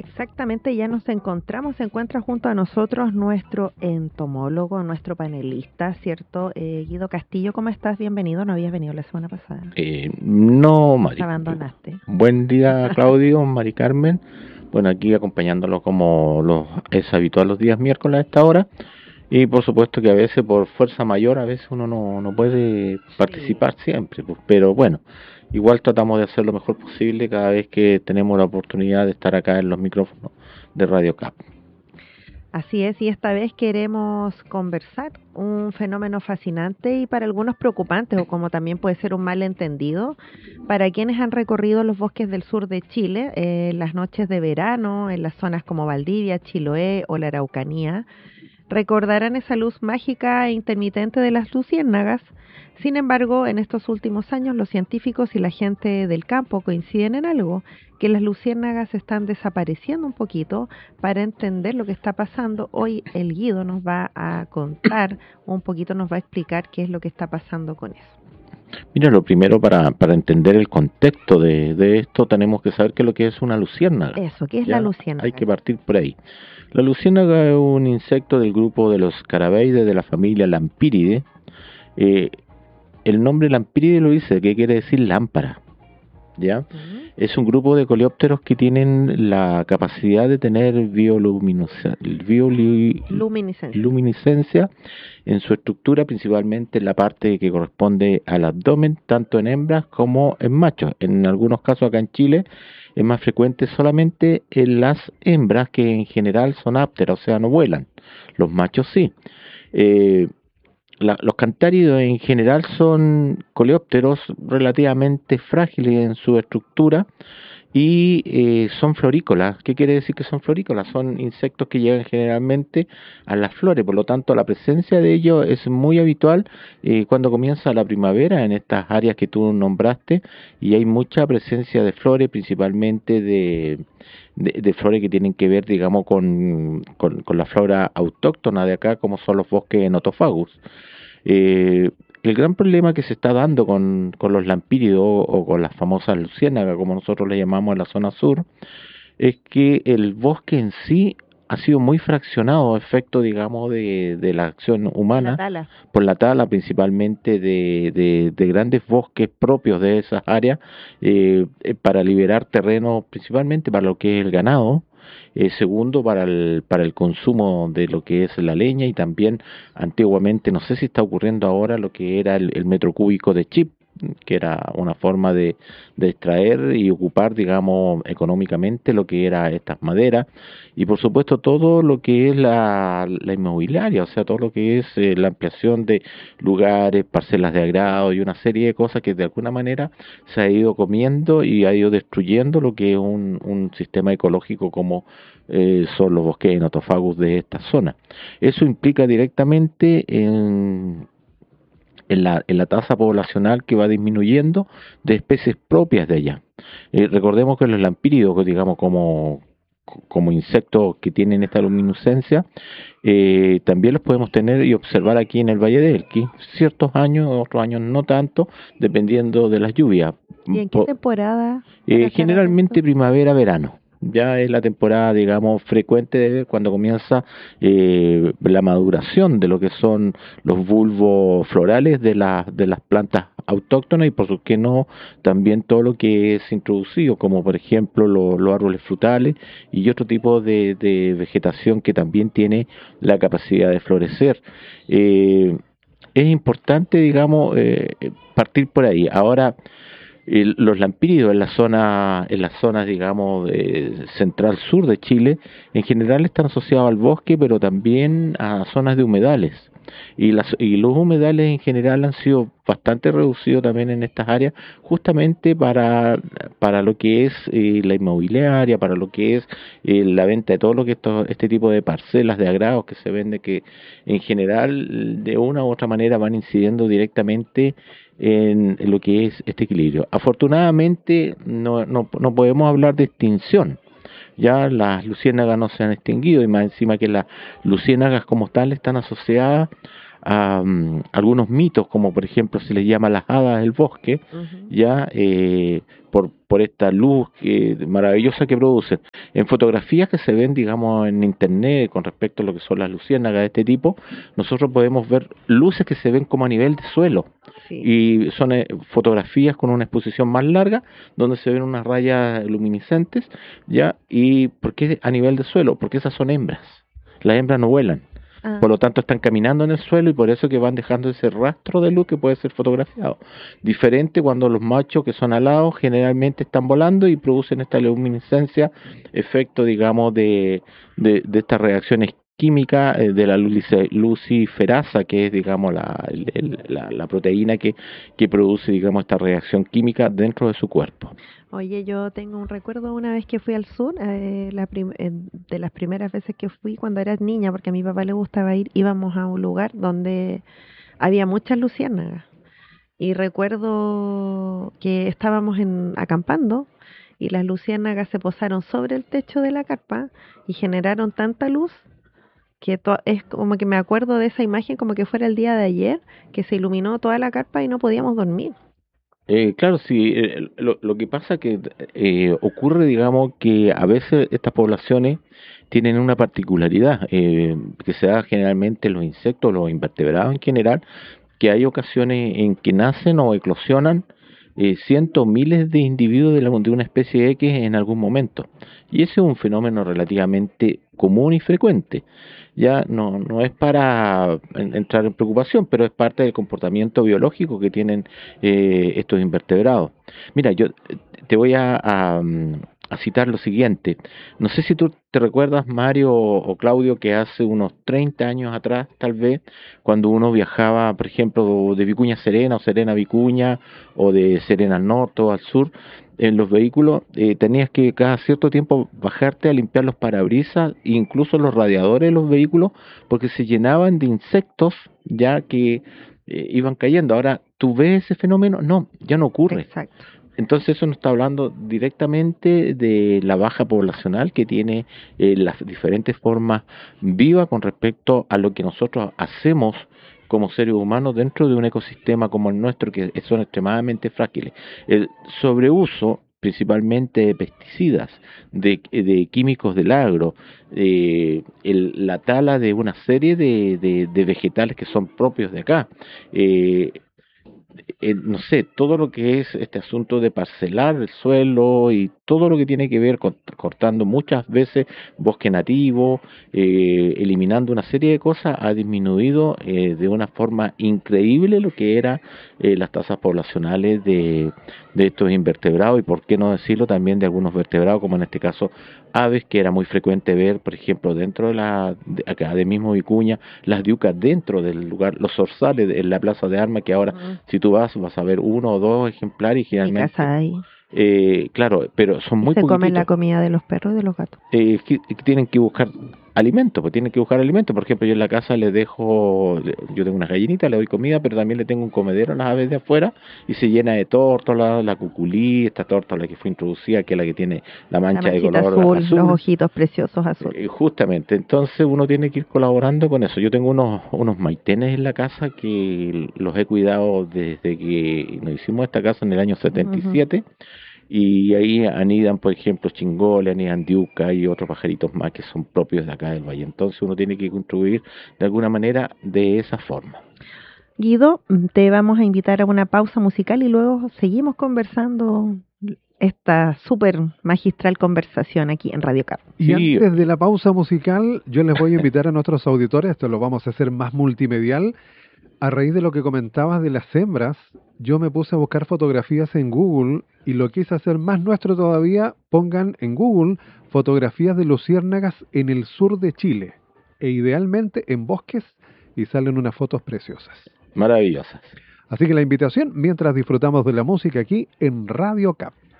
Exactamente, ya nos encontramos, se encuentra junto a nosotros nuestro entomólogo, nuestro panelista, ¿cierto? Guido Castillo, ¿cómo estás? Bienvenido, no habías venido la semana pasada. No, Nos Mari. abandonaste. Buen día, Claudio, Mari Carmen. Bueno, aquí acompañándolo como es habitual los días miércoles a esta hora. Y por supuesto que a veces por fuerza mayor, a veces uno no puede participar siempre, pues, pero bueno, igual tratamos de hacer lo mejor posible cada vez que tenemos la oportunidad de estar acá en los micrófonos de Radio Cap. Así es, y esta vez queremos conversar un fenómeno fascinante y para algunos preocupante, o como también puede ser un malentendido, para quienes han recorrido los bosques del sur de Chile, las noches de verano, en las zonas como Valdivia, Chiloé o la Araucanía. Recordarán esa luz mágica e intermitente de las luciérnagas. Sin embargo, en estos últimos años los científicos y la gente del campo coinciden en algo, que las luciérnagas están desapareciendo un poquito. Para entender lo que está pasando, hoy el Guido nos va a contar un poquito, nos va a explicar qué es lo que está pasando con eso. Mira, lo primero para entender el contexto de esto tenemos que saber qué es lo que es una luciérnaga. Eso, ¿qué es la luciérnaga? Hay que partir por ahí. La luciérnaga es un insecto del grupo de los Scarabeidae de la familia Lampyridae. El nombre Lampyridae lo dice, que quiere decir lámpara. ¿Ya? Es un grupo de coleópteros que tienen la capacidad de tener luminiscencia en su estructura, principalmente en la parte que corresponde al abdomen, tanto en hembras como en machos. En algunos casos acá en Chile es más frecuente solamente en las hembras, que en general son ápteras, o sea, no vuelan. Los machos sí. Los cantáridos en general son coleópteros relativamente frágiles en su estructura y son florícolas. ¿Qué quiere decir que son florícolas? Son insectos que llegan generalmente a las flores, por lo tanto la presencia de ellos es muy habitual cuando comienza la primavera en estas áreas que tú nombraste, y hay mucha presencia de flores, principalmente de flores que tienen que ver, digamos, con la flora autóctona de acá, como son los bosques Nothofagus. El gran problema que se está dando con los lampíridos o con las famosas luciérnagas, como nosotros le llamamos en la zona sur, es que el bosque en sí ha sido muy fraccionado a efecto, digamos, de la acción humana, por la tala principalmente de grandes bosques propios de esas áreas, para liberar terreno principalmente para lo que es el ganado. Segundo, para el consumo de lo que es la leña, y también antiguamente, no sé si está ocurriendo ahora, lo que era el metro cúbico de chip, que era una forma de extraer y ocupar, digamos, económicamente lo que era estas maderas, y por supuesto todo lo que es la inmobiliaria, o sea, todo lo que es la ampliación de lugares, parcelas de agrado y una serie de cosas que de alguna manera se ha ido comiendo y ha ido destruyendo lo que es un sistema ecológico como son los bosques Nothofagus de esta zona. Eso implica directamente en la tasa poblacional que va disminuyendo de especies propias de allá. Recordemos que los lampíridos, digamos, como insectos que tienen esta luminiscencia, también los podemos tener y observar aquí en el Valle de Elqui, ciertos años, otros años no tanto, dependiendo de las lluvias. ¿Y en qué temporada? Generalmente primavera-verano. Ya es la temporada, digamos, frecuente de ver cuando comienza la maduración de lo que son los bulbos florales de las plantas autóctonas, y por qué no también todo lo que es introducido, como por ejemplo los árboles frutales y otro tipo de vegetación que también tiene la capacidad de florecer. Es importante, digamos, partir por ahí. Ahora, los lampíridos en las zonas, digamos, central sur de Chile, en general están asociados al bosque, pero también a zonas de humedales. Y los humedales en general han sido bastante reducidos también en estas áreas, justamente para lo que es la inmobiliaria, para lo que es la venta de todo lo que este tipo de parcelas de agrados que se vende, que en general de una u otra manera van incidiendo directamente en lo que es este equilibrio. Afortunadamente no podemos hablar de extinción. Ya las luciérnagas no se han extinguido, y más encima que las luciérnagas como tal están asociadas algunos mitos, como por ejemplo se les llama las hadas del bosque, ya por esta luz maravillosa que producen. En fotografías que se ven, digamos, en internet con respecto a lo que son las luciérnagas de este tipo, nosotros podemos ver luces que se ven como a nivel de suelo. Sí. Y son fotografías con una exposición más larga, donde se ven unas rayas luminiscentes, ya. ¿Y por qué a nivel de suelo? Porque esas son hembras. Las hembras no vuelan. Por lo tanto están caminando en el suelo y por eso que van dejando ese rastro de luz que puede ser fotografiado. Diferente cuando los machos que son alados generalmente están volando y producen esta luminiscencia, efecto, digamos, de estas reacciones químicas de la luciferasa, que es, digamos, la proteína que produce, digamos, esta reacción química dentro de su cuerpo. Oye, yo tengo un recuerdo una vez que fui al sur, de las primeras veces que fui cuando era niña, porque a mi papá le gustaba ir, íbamos a un lugar donde había muchas luciérnagas. Y recuerdo que estábamos acampando y las luciérnagas se posaron sobre el techo de la carpa y generaron tanta luz que es como que me acuerdo de esa imagen como que fuera el día de ayer, que se iluminó toda la carpa y no podíamos dormir. Claro, sí, lo que pasa que ocurre, digamos, que a veces estas poblaciones tienen una particularidad que se da generalmente en los insectos, los invertebrados en general, que hay ocasiones en que nacen o eclosionan cientos, miles de individuos de una especie X en algún momento. Y ese es un fenómeno relativamente común y frecuente. Ya no es para entrar en preocupación, pero es parte del comportamiento biológico que tienen estos invertebrados. Mira, yo te voy a citar lo siguiente. No sé si tú te recuerdas, Mario o Claudio, que hace unos 30 años atrás, tal vez, cuando uno viajaba, por ejemplo, de Vicuña a Serena o Serena a Vicuña, o de Serena al norte o al sur, en los vehículos tenías que cada cierto tiempo bajarte a limpiar los parabrisas, incluso los radiadores de los vehículos, porque se llenaban de insectos ya que iban cayendo. Ahora, ¿tú ves ese fenómeno? No, ya no ocurre. Exacto. Entonces eso nos está hablando directamente de la baja poblacional que tiene las diferentes formas vivas con respecto a lo que nosotros hacemos como seres humanos dentro de un ecosistema como el nuestro, que son extremadamente frágiles. El sobreuso principalmente de pesticidas, de químicos del agro, la tala de una serie de vegetales que son propios de acá, no sé, todo lo que es este asunto de parcelar el suelo y todo lo que tiene que ver con cortando muchas veces bosque nativo, eliminando una serie de cosas, ha disminuido de una forma increíble lo que eran las tasas poblacionales de estos invertebrados y por qué no decirlo también de algunos vertebrados, como en este caso aves, que era muy frecuente ver, por ejemplo, dentro acá de mismo Vicuña, las diucas dentro del lugar, los zorzales en la plaza de armas, que ahora si tú vas a ver uno o dos ejemplares y generalmente... Mi casa hay. Claro, pero son muy se poquititos. Comen la comida de los perros y de los gatos. Que tienen que buscar alimento, pues tienen que buscar alimento. Por ejemplo, yo en la casa les dejo, yo tengo unas gallinitas, le doy comida, pero también le tengo un comedero a las aves de afuera y se llena de tórtola, la cuculí, esta tórtola que fue introducida, que es la que tiene la mancha de color azul, los ojitos preciosos azules. Justamente, entonces uno tiene que ir colaborando con eso. Yo tengo unos maitenes en la casa que los he cuidado desde que nos hicimos esta casa en el año 77. Y ahí anidan, por ejemplo, chingoles, anidan diuca y otros pajaritos más que son propios de acá del valle. Entonces uno tiene que contribuir de alguna manera de esa forma. Guido, te vamos a invitar a una pausa musical y luego seguimos conversando esta súper magistral conversación aquí en Radio Cap. Y antes de la pausa musical, yo les voy a invitar a nuestros auditores, esto lo vamos a hacer más multimedial. A raíz de lo que comentabas de las hembras, yo me puse a buscar fotografías en Google y lo quise hacer más nuestro todavía. Pongan en Google fotografías de luciérnagas en el sur de Chile e idealmente en bosques y salen unas fotos preciosas. Maravillosas. Así que la invitación mientras disfrutamos de la música aquí en Radio Cap.